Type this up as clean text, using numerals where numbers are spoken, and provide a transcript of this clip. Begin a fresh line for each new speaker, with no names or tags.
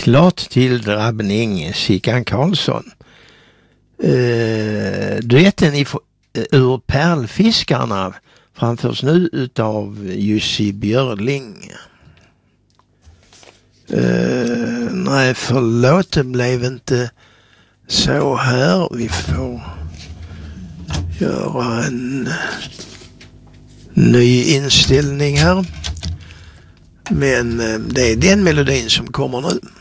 klart till drabbning, Sickan Karlsson. Duetten ur Pärlfiskarna framförs nu utav Jussi Björling. Nej, förlåt, det blev inte så här. Vi får göra en ny inställning här. Men det är den melodin som kommer nu.